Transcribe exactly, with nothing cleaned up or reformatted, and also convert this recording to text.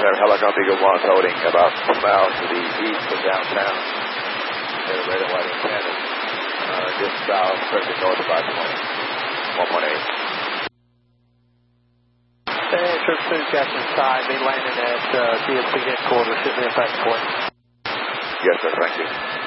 Center, helicopter Eagle one holding about two miles to the east of downtown. They're red and white antennas. Uh, just south, thirty north about twenty. one point eight. Hey, Trip two, Captain Side, be landing at uh, D S P headquarters, should be effective point. Yes, sir, thank you.